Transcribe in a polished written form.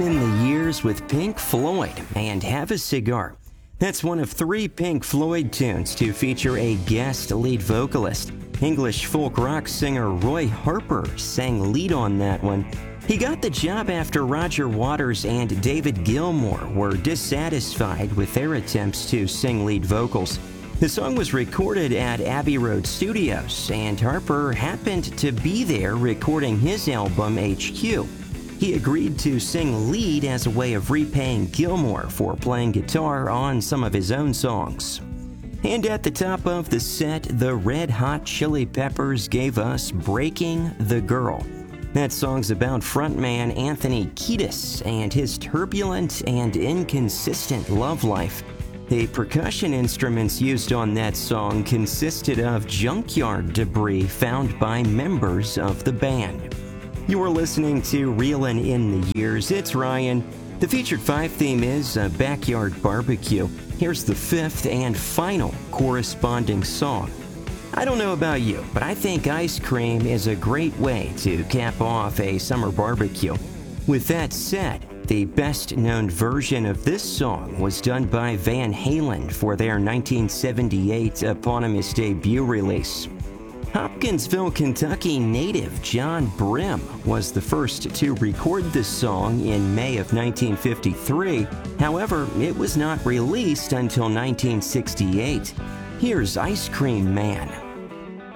in the Years with Pink Floyd and Have a Cigar. That's one of 3 Pink Floyd tunes to feature a guest lead vocalist. English folk rock singer Roy Harper sang lead on that one. He got the job after Roger Waters and David Gilmour were dissatisfied with their attempts to sing lead vocals. The song was recorded at Abbey Road Studios, and Harper happened to be there recording his album HQ. He agreed to sing lead as a way of repaying Gilmour for playing guitar on some of his own songs. And at the top of the set, the Red Hot Chili Peppers gave us Breaking the Girl. That song's about frontman Anthony Kiedis and his turbulent and inconsistent love life. The percussion instruments used on that song consisted of junkyard debris found by members of the band. You're listening to Reelin' in the Years. It's Ryan. The featured 5 theme is a backyard barbecue. Here's the 5th and final corresponding song. I don't know about you, but I think ice cream is a great way to cap off a summer barbecue. With that said, the best-known version of this song was done by Van Halen for their 1978 eponymous debut release. Hopkinsville, Kentucky native John Brim was the first to record this song in May of 1953. However, it was not released until 1968. Here's Ice Cream Man.